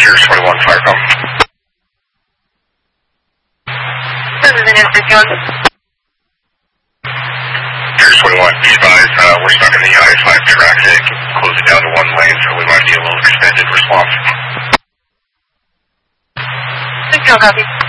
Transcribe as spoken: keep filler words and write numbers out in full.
Piers twenty-one, fire call. This is an interference. Piers twenty-one, be advised, uh, we're stuck in the I five traffic, close it down to one lane, so we might need a little extended response. Signal copy.